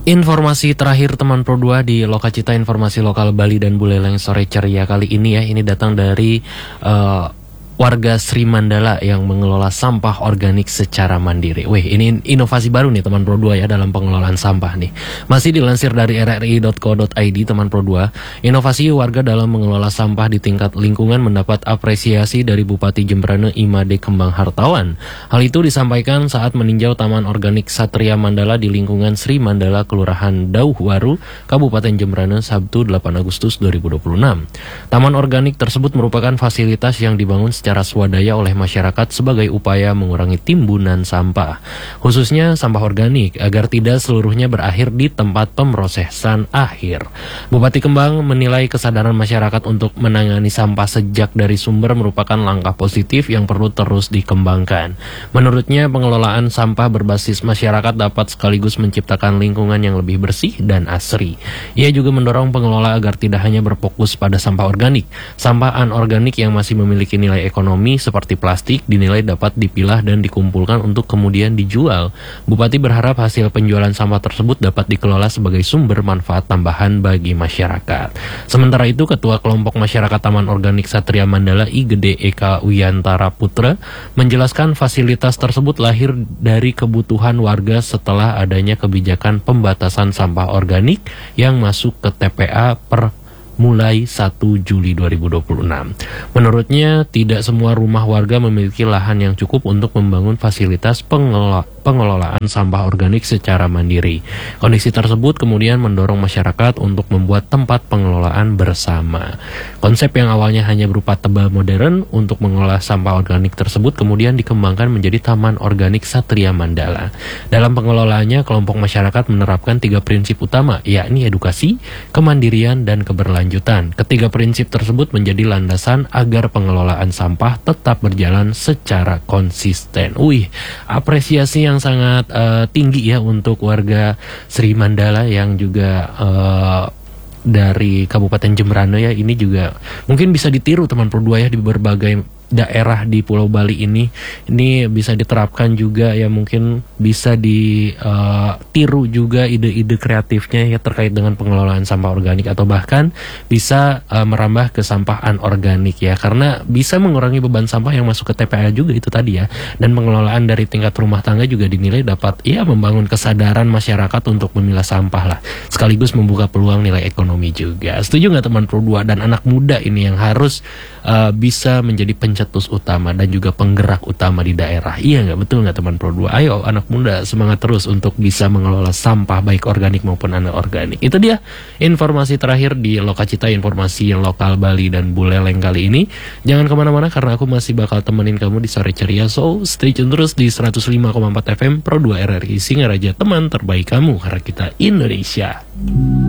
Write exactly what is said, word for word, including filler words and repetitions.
Informasi terakhir teman Pro dua di Lokacita, informasi lokal Bali dan Buleleng sore ceria kali ini ya. Ini datang dari uh, warga Sri Mandala yang mengelola sampah organik secara mandiri. Wih, ini inovasi baru nih teman Pro dua ya dalam pengelolaan sampah nih. Masih dilansir dari r r i dot co dot i d teman Pro dua, inovasi warga dalam mengelola sampah di tingkat lingkungan mendapat apresiasi dari Bupati Jembrane Imade Kembang Hartawan. Hal itu disampaikan saat meninjau Taman Organik Satria Mandala di lingkungan Sri Mandala, Kelurahan Dauhwaru, Kabupaten Jembrane, Sabtu delapan Agustus dua ribu dua puluh enam. Taman organik tersebut merupakan fasilitas yang dibangun secara swadaya oleh masyarakat sebagai upaya mengurangi timbunan sampah, khususnya sampah organik, agar tidak seluruhnya berakhir di tempat pemrosesan akhir. Bupati Kembang menilai kesadaran masyarakat untuk menangani sampah sejak dari sumber merupakan langkah positif yang perlu terus dikembangkan. Menurutnya, pengelolaan sampah berbasis masyarakat dapat sekaligus menciptakan lingkungan yang lebih bersih dan asri. Ia juga mendorong pengelola agar tidak hanya berfokus pada sampah organik. Sampah anorganik yang masih memiliki nilai ekonomi seperti plastik dinilai dapat dipilah dan dikumpulkan untuk kemudian dijual. Bupati berharap hasil penjualan sampah tersebut dapat dikelola sebagai sumber manfaat tambahan bagi masyarakat. Sementara itu, Ketua Kelompok Masyarakat Taman Organik Satria Mandala I Gede Eka Wiyantara Putra menjelaskan fasilitas tersebut lahir dari kebutuhan warga setelah adanya kebijakan pembatasan sampah organik yang masuk ke T P A per mulai satu Juli dua ribu dua puluh enam. Menurutnya, tidak semua rumah warga memiliki lahan yang cukup untuk membangun fasilitas pengelola, pengelolaan sampah organik secara mandiri. Kondisi tersebut kemudian mendorong masyarakat untuk membuat tempat pengelolaan bersama. Konsep yang awalnya hanya berupa tebal modern untuk mengolah sampah organik tersebut kemudian dikembangkan menjadi Taman Organik Satria Mandala. Dalam pengelolaannya, kelompok masyarakat menerapkan tiga prinsip utama, yakni edukasi, kemandirian, dan keberlanjutan. Ketiga prinsip tersebut menjadi landasan agar pengelolaan sampah tetap berjalan secara konsisten. Wih, apresiasi yang sangat uh, tinggi ya untuk warga Sri Mandala yang juga uh, dari Kabupaten Jembrane ya. Ini juga mungkin bisa ditiru teman Pro dua ya di berbagai daerah di Pulau Bali ini. Ini bisa diterapkan juga ya, mungkin bisa ditiru uh, juga ide-ide kreatifnya ya terkait dengan pengelolaan sampah organik, atau bahkan bisa uh, merambah ke sampah anorganik ya, karena bisa mengurangi beban sampah yang masuk ke T P A juga itu tadi ya. Dan pengelolaan dari tingkat rumah tangga juga dinilai dapat ya membangun kesadaran masyarakat untuk memilah sampah lah, sekaligus membuka peluang nilai ekonomi juga. Setuju nggak teman Pro dua? Dan anak muda ini yang harus uh, bisa menjadi pencetus utama dan juga penggerak utama di daerah. Iya nggak, betul nggak teman Pro dua? Ayo anak muda semangat terus untuk bisa mengelola sampah baik organik maupun anorganik. Itu dia informasi terakhir di Lokacita, informasi lokal Bali dan Buleleng kali ini. Jangan kemana-mana karena aku masih bakal temenin kamu di sore ceria. So stay tune terus di seratus lima koma empat F M Pro dua R R I Singaraja, teman terbaik kamu karena kita Indonesia.